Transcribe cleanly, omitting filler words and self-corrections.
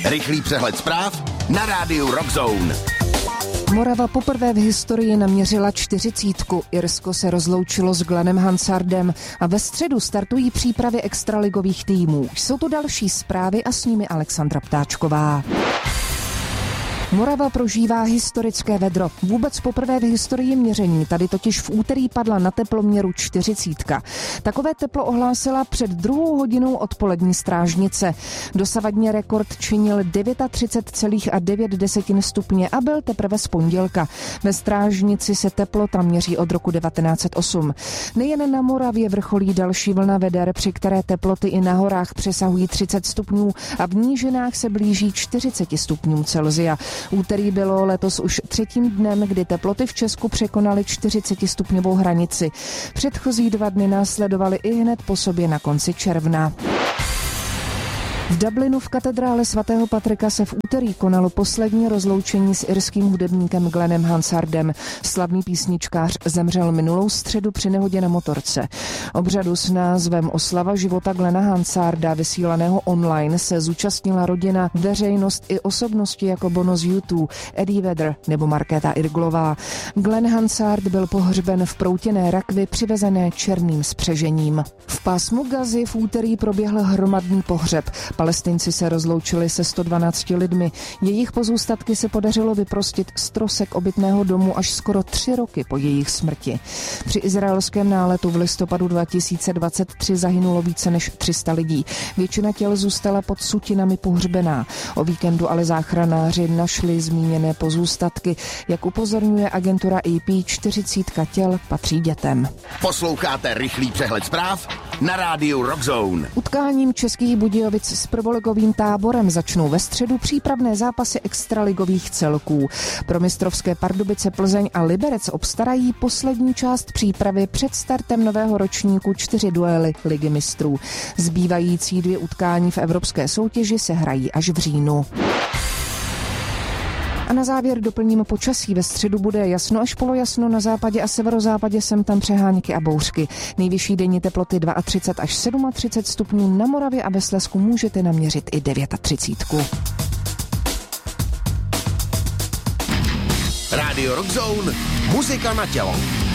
Rychlý přehled zpráv na rádiu Rock Zone. Morava poprvé v historii naměřila 40. Irsko se rozloučilo s Glennem Hansardem a ve středu startují přípravy extraligových týmů. Jsou to další zprávy a s nimi Alexandra Ptáčková. Morava prožívá historické vedro. Vůbec poprvé v historii měření. Tady totiž v úterý padla na teploměru 40. Takové teplo ohlásila před 2 hodinou odpolední strážnice. Dosavadní rekord činil 39,9 stupně a byl teprve z pondělka. Ve strážnici se teplota měří od roku 1908. Nejen na Moravě vrcholí další vlna veder, při které teploty i na horách přesahují 30 stupňů a v nížinách se blíží 40 stupňům Celsia. Úterý bylo letos už 3. dnem, kdy teploty v Česku překonaly 40stupňovou hranici. Předchozí 2 dny následovaly i hned po sobě na konci června. V Dublinu v katedrále svatého Patrika se v úterý konalo poslední rozloučení s irským hudebníkem Glennem Hansardem. Slavný písničkář zemřel minulou středu při nehodě na motorce. Obřadu s názvem Oslava života Glena Hansarda, vysílaného online, se zúčastnila rodina, veřejnost i osobnosti jako Bono z U2, Eddie Vedder nebo Markéta Irglová. Glenn Hansard byl pohřben v proutěné rakvi přivezené černým spřežením. V pásmu Gazy v úterý proběhl hromadný pohřeb. Palestinci se rozloučili se 112 lidmi. Jejich pozůstatky se podařilo vyprostit z trosek obytného domu až skoro 3 roky po jejich smrti. Při izraelském náletu v listopadu 2023 zahynulo více než 300 lidí. Většina těl zůstala pod sutinami pohřbená. O víkendu ale záchranáři našli zmíněné pozůstatky. Jak upozorňuje agentura AP, 40 těl patří dětem. Posloucháte rychlý přehled zpráv na rádiu Rock Zone. Utkáním Českých Budějovic s prvoligovým Táborem začnou ve středu přípravné zápasy extraligových celků. Pro mistrovské Pardubice, Plzeň a Liberec obstarají poslední část přípravy před startem nového ročníku 4 duely Ligy mistrů. Zbývající 2 utkání v evropské soutěži se hrají až v říjnu. A na závěr doplníme počasí. Ve středu bude jasno až polojasno, na západě a severozápadě sem tam přehánky a bouřky. Nejvyšší denní teploty 32 až 37 stupňů, na Moravě a ve Slezsku můžete naměřit i 39. Radio Rock Zone, muzika na tělo.